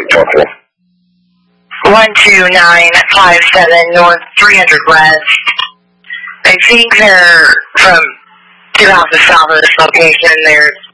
Okay. 12957 North 300 West. I think they're from 2 houses south of this location. There's